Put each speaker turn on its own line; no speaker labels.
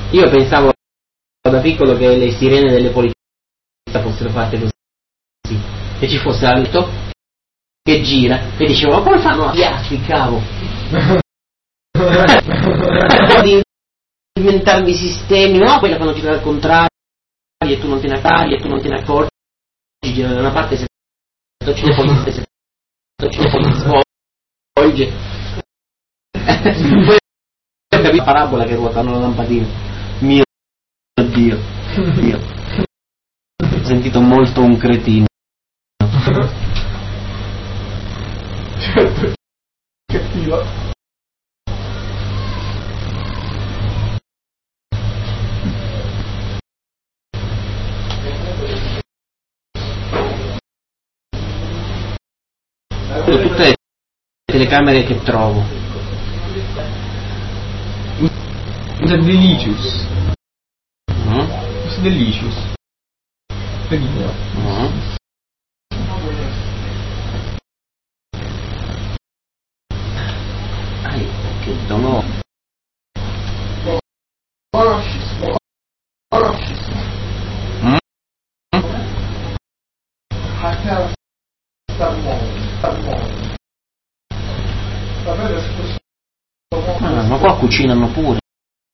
Io pensavo da piccolo che le sirene delle polizie fossero fatte così, che ci fosse l'alto che gira e dicevo, ma come fanno a piazzi, cavo? Di inventarmi sistemi, no? Poi la fanno girare al contrario e tu non te ne accorgi, e tu non te ne accorgi, gira da una parte, se tocci le polizie, svolge. Poi ho capito la parabola che ruotano la lampadina. Mio Dio, Dio. Ho sentito molto un cretino.
Certo, cattiva.
Tutte le telecamere che trovo.
Usa Delicious. Usa Delicious.
Che dono. Ma qua cucinano pure.